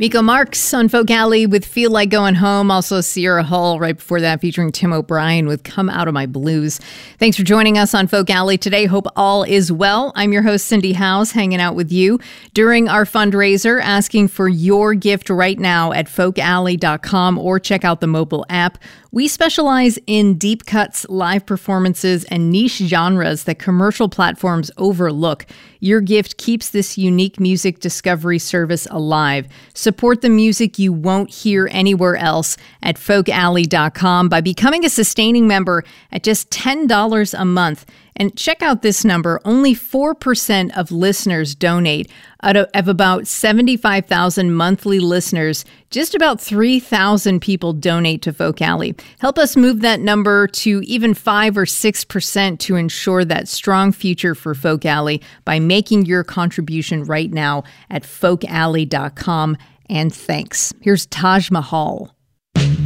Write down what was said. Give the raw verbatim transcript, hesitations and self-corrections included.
Miko Marks on Folk Alley with Feel Like Going Home. Also Sierra Hull right before that featuring Tim O'Brien with Come Out of My Blues. Thanks for joining us on Folk Alley today. Hope all is well. I'm your host, Cindy House, hanging out with you during our fundraiser, asking for your gift right now at folk alley dot com or check out the mobile app. We specialize in deep cuts, live performances, and niche genres that commercial platforms overlook. Your gift keeps this unique music discovery service alive. Support the music you won't hear anywhere else at folk alley dot com by becoming a sustaining member at just ten dollars a month. And check out this number. Only four percent of listeners donate. Out of, of about seventy-five thousand monthly listeners, just about three thousand people donate to Folk Alley. Help us move that number to even five or six percent to ensure that strong future for Folk Alley by making your contribution right now at folk alley dot com. And thanks. Here's Taj Mahal.